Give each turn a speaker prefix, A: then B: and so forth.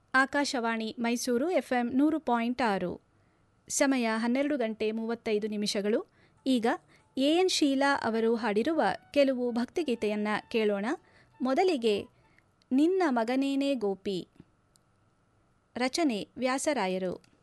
A: Akashvani Mysuru FM 100.6. ಸಮಯ 12:35. ಈಗ A N Sheila ಅವರು ಹಾಡಿರುವ ಕೆಲವು ಭಕ್ತಿಗೀತೆಯನ್ನ ಕೇಳೋಣ. ಮೊದಲಿಗೆ ನಿನ್ನ ಮಗನೇನೇ ಗೋಪಿ. ರಚನೆ ವ್ಯಾಸರಾಯರು.